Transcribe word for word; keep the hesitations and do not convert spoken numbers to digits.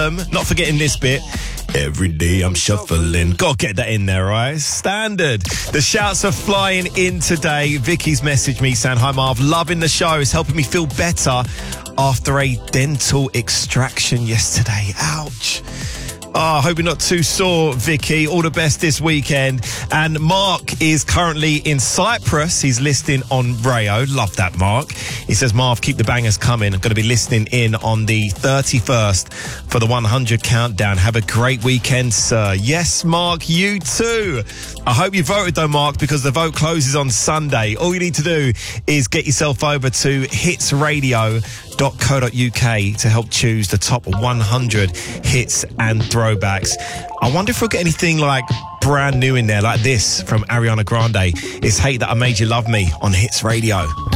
Um, not forgetting this bit. Every day I'm shuffling. Gotta get that in there, right? Standard. The shouts are flying in today. Vicky's messaged me saying, hi Marv, loving the show. It's helping me feel better after a dental extraction yesterday. Ouch. Oh, I hope you're not too sore, Vicky. All the best this weekend. And Mark is currently in Cyprus. He's listening on Rayo. Love that, Mark. He says, Marv, keep the bangers coming. I'm going to be listening in on the thirty-first for the one hundred countdown. Have a great weekend, sir. Yes, Mark, you too. I hope you voted, though, Mark, because the vote closes on Sunday. All you need to do is get yourself over to hits radio dot co dot uk to help choose the top one hundred hits and throwbacks. I wonder if we'll get anything like brand new in there, like this from Ariana Grande. It's Hate That I Made You Love Me on Hits Radio.